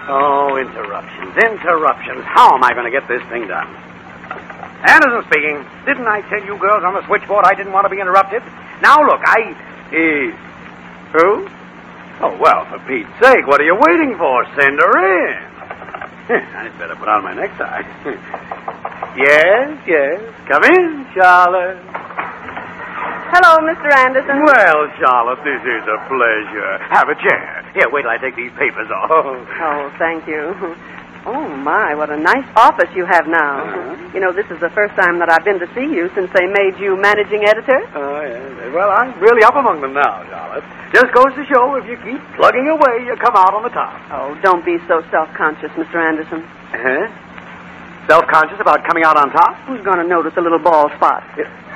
Oh, interruptions. How am I going to get this thing done? Anderson speaking. Didn't I tell you girls on the switchboard I didn't want to be interrupted? Now, look, Who? Oh, well, for Pete's sake, what are you waiting for? Send her in. I'd better put on my necktie. Yes. Come in, Charlotte. Hello, Mr. Anderson. Well, Charlotte, this is a pleasure. Have a chair. Here, wait till I take these papers off. Oh, thank you. Oh, my, what a nice office you have now. Uh-huh. You know, this is the first time that I've been to see you since they made you managing editor. Oh, yes. Well, I'm really up among them now, Charlotte. Just goes to show if you keep plugging away, you come out on the top. Oh, don't be so self-conscious, Mr. Anderson. Huh? Self-conscious about coming out on top? Who's going to notice a little bald spot?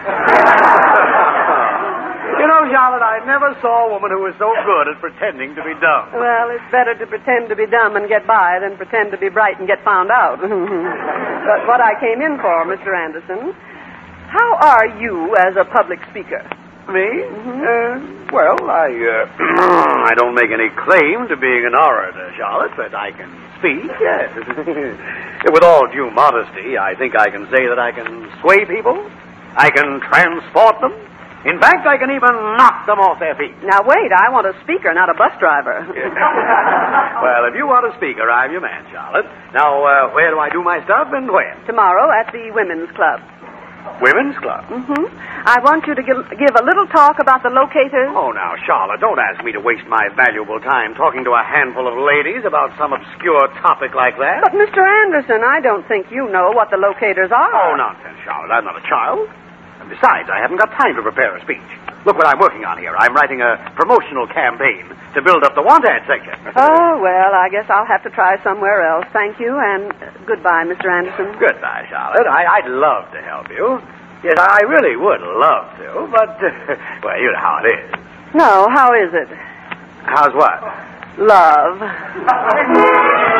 You know, Charlotte, I never saw a woman who was so good at pretending to be dumb. Well, it's better to pretend to be dumb and get by than pretend to be bright and get found out. But what I came in for, Mr. Anderson, how are you as a public speaker? Me? Mm-hmm. I don't make any claim to being an orator, Charlotte, but I can speak, yes. With all due modesty, I think I can say that I can sway people. I can transport them. In fact, I can even knock them off their feet. Now, wait, I want a speaker, not a bus driver. Well, if you want a speaker, I'm your man, Charlotte. Now, where do I do my stuff and when? Tomorrow at the Women's Club. Women's Club? Mm-hmm. I want you to give a little talk about the locators. Oh, now, Charlotte, don't ask me to waste my valuable time talking to a handful of ladies about some obscure topic like that. But, Mr. Anderson, I don't think you know what the locators are. Oh, nonsense, Charlotte. I'm not a child. And besides, I haven't got time to prepare a speech. Look what I'm working on here. I'm writing a promotional campaign to build up the want ad section. Oh, well, I guess I'll have to try somewhere else. Thank you, and goodbye, Mr. Anderson. Goodbye, Charlotte. I'd love to help you. Yes, I really would love to, but, well, you know how it is. No, how is it? How's what? Love.